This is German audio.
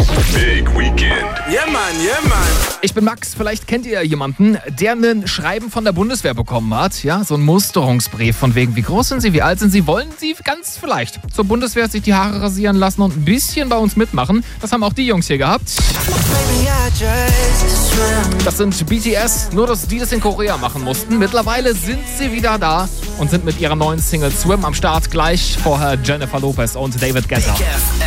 Big Weekend. Yeah, man, yeah, man. Ich bin Max, vielleicht kennt ihr jemanden, der ein Schreiben von der Bundeswehr bekommen hat. Ja, so ein Musterungsbrief von wegen, wie groß sind Sie, wie alt sind Sie, wollen Sie ganz vielleicht zur Bundeswehr sich die Haare rasieren lassen und ein bisschen bei uns mitmachen. Das haben auch die Jungs hier gehabt. Das sind BTS, nur dass die das in Korea machen mussten. Mittlerweile sind sie wieder da und sind mit ihrer neuen Single Swim am Start. Gleich vorher Jennifer Lopez und David Guetta.